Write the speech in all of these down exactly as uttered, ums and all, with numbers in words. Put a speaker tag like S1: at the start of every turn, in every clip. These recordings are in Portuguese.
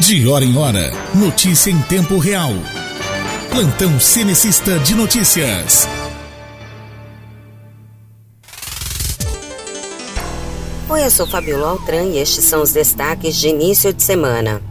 S1: De hora em hora, notícia em tempo real. Plantão Cenecista de Notícias.
S2: Oi, eu sou Fabiola Altran e estes são os destaques de início de semana.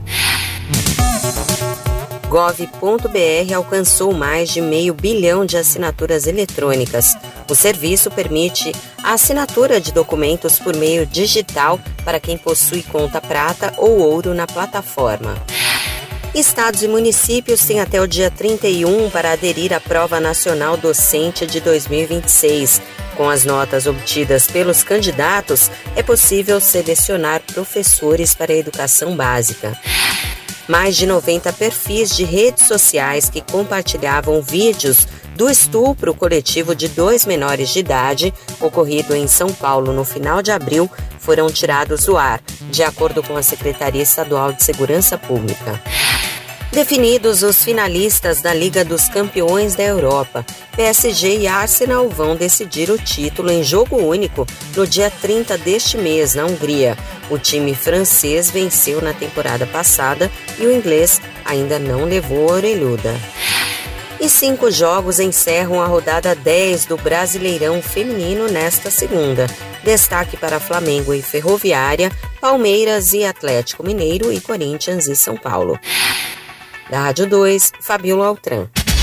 S2: gov ponto br alcançou mais de meio bilhão de assinaturas eletrônicas. O serviço permite a assinatura de documentos por meio digital para quem possui conta prata ou ouro na plataforma. Estados e municípios têm até o dia trinta e um para aderir à Prova Nacional Docente de dois mil e vinte e seis. Com as notas obtidas pelos candidatos, é possível selecionar professores para a educação básica. Mais de noventa perfis de redes sociais que compartilhavam vídeos do estupro coletivo de dois menores de idade, ocorrido em São Paulo no final de abril, foram tirados do ar, de acordo com a Secretaria Estadual de Segurança Pública. Definidos os finalistas da Liga dos Campeões da Europa, P S G e Arsenal vão decidir o título em jogo único no dia trinta deste mês, na Hungria. O time francês venceu na temporada passada e o inglês ainda não levou a orelhuda. E cinco jogos encerram a rodada dez do Brasileirão Feminino nesta segunda. Destaque para Flamengo e Ferroviária, Palmeiras e Atlético Mineiro e Corinthians e São Paulo. Da Rádio dois, Fabiola Altran.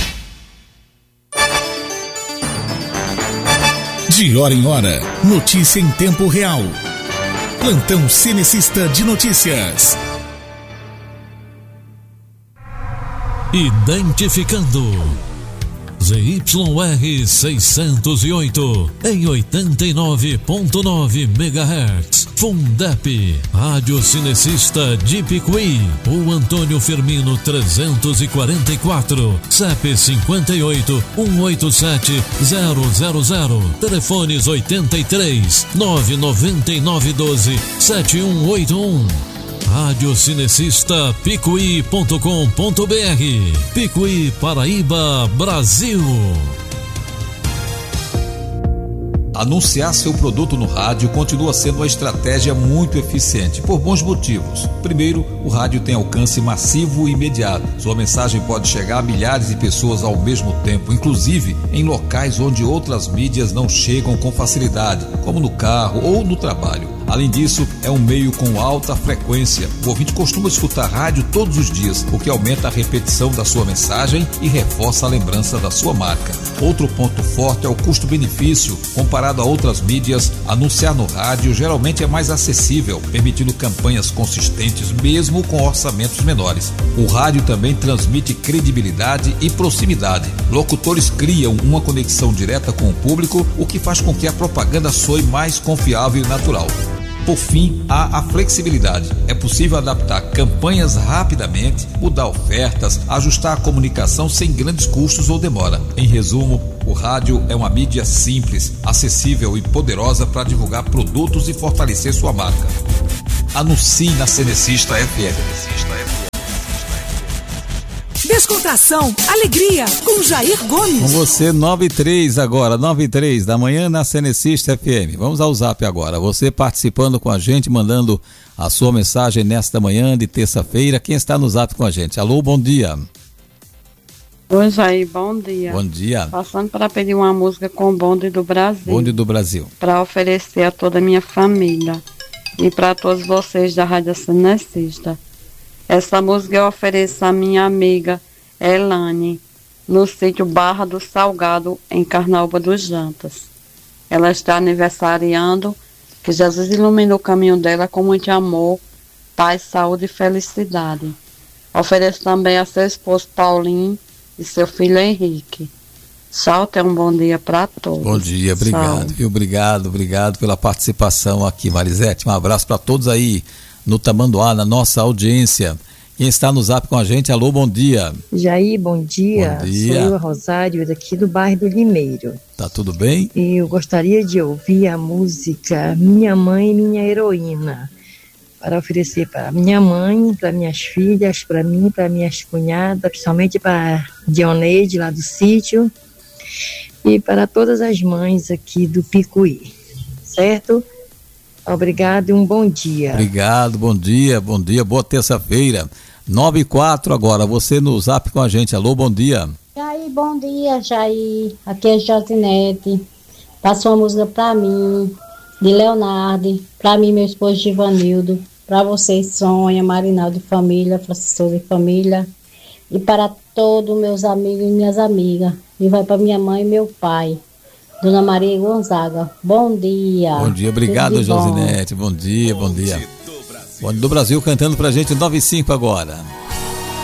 S1: De hora em hora, notícia em tempo real. Plantão Cenecista de Notícias.
S3: Identificando Z Y R seiscentos e oito em oitenta e nove ponto nove megahertz. Fundep, Rádio Cinecista de Picuí. O Antônio Firmino trezentos e quarenta e quatro, C E P cinquenta e oito, cento e oitenta e sete, zero zero zero. Telefones oitenta e três, nove nove nove um dois, sete um oito um. Rádio Cinecista Picuí ponto com ponto br. Picuí, Paraíba, Brasil.
S4: Anunciar seu produto no rádio continua sendo uma estratégia muito eficiente, por bons motivos. Primeiro, o rádio tem alcance massivo e imediato. Sua mensagem pode chegar a milhares de pessoas ao mesmo tempo, inclusive em locais onde outras mídias não chegam com facilidade, como no carro ou no trabalho. Além disso, é um meio com alta frequência. O ouvinte costuma escutar rádio todos os dias, o que aumenta a repetição da sua mensagem e reforça a lembrança da sua marca. Outro ponto forte é o custo-benefício. Comparado a outras mídias, anunciar no rádio geralmente é mais acessível, permitindo campanhas consistentes mesmo com orçamentos menores. O rádio também transmite credibilidade e proximidade. Locutores criam uma conexão direta com o público, o que faz com que a propaganda soe mais confiável e natural. Por fim, há a flexibilidade. É possível adaptar campanhas rapidamente, mudar ofertas, ajustar a comunicação sem grandes custos ou demora. Em resumo, o rádio é uma mídia simples, acessível e poderosa para divulgar produtos e fortalecer sua marca. Anuncie na Cenecista F M.
S5: Descontração, alegria, com Jair Gomes.
S6: Com você, nove e três agora, nove e três da manhã na Cenecista F M. Vamos ao Zap agora. Você participando com a gente, mandando a sua mensagem nesta manhã de terça-feira. Quem está no Zap com a gente? Alô, bom dia.
S7: Oi, Jair, bom dia.
S6: Bom dia.
S7: Passando para pedir uma música com o Bonde do Brasil.
S6: Bonde do Brasil.
S7: Para oferecer a toda a minha família e para todos vocês da Rádio Cenecista. Essa música eu ofereço à minha amiga Elane, no sítio Barra do Salgado, em Carnaúba dos Jantas. Ela está aniversariando, que Jesus ilumine o caminho dela com muito amor, paz, saúde e felicidade. Ofereço também a seu esposo Paulinho e seu filho Henrique. Tchau, tenha um bom dia para todos.
S6: Bom dia, obrigado. Viu? Obrigado, obrigado pela participação aqui, Marisete. Um abraço para todos aí no Tamanduá, na nossa audiência. Quem está no Zap com a gente, alô, bom dia.
S8: Jair, bom dia.
S6: Bom dia.
S8: Sou eu, Rosário, daqui do bairro do Limeiro.
S6: Tá tudo bem?
S8: E eu gostaria de ouvir a música Minha Mãe, Minha Heroína, para oferecer para minha mãe, para minhas filhas, para mim, para minhas cunhadas, principalmente para Dioneide, lá do sítio, e para todas as mães aqui do Picuí, certo? Obrigado e um bom dia.
S6: Obrigado, bom dia, bom dia, boa terça-feira. nove e quatro agora, você no Zap com a gente. Alô, bom dia.
S9: Jair, bom dia, Jair. Aqui é Josinete. Passa uma música pra mim, de Leonardo, pra mim, meu esposo Givanildo, pra vocês, Sonha, Marinaldo de família, Francisco de família, e para todos meus amigos e minhas amigas. E vai pra minha mãe e meu pai, Dona Maria Gonzaga. Bom dia.
S6: Bom dia, obrigado, Josinete. Bom dia, bom dia. Bom dia do Brasil cantando pra gente nove e cinco agora.